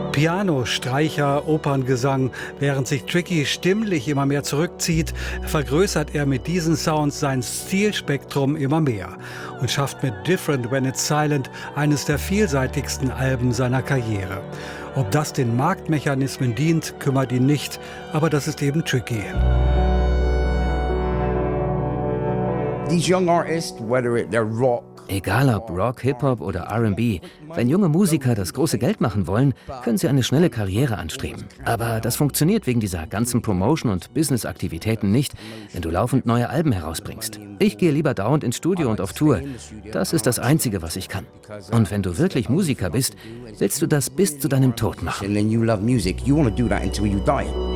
Piano, Streicher, Operngesang. Während sich Tricky stimmlich immer mehr zurückzieht, vergrößert er mit diesen Sounds sein Stilspektrum immer mehr und schafft mit Different When It's Silent eines der vielseitigsten Alben seiner Karriere. Ob das den Marktmechanismen dient, kümmert ihn nicht, aber das ist eben Tricky. These young artists, whether they're rock, Egal ob Rock, Hip-Hop oder R&B, wenn junge Musiker das große Geld machen wollen, können sie eine schnelle Karriere anstreben. Aber das funktioniert wegen dieser ganzen Promotion- und Business-Aktivitäten nicht, wenn du laufend neue Alben herausbringst. Ich gehe lieber dauernd ins Studio und auf Tour. Das ist das Einzige, was ich kann. Und wenn du wirklich Musiker bist, willst du das bis zu deinem Tod machen. and then you love music, you want to do that until you die.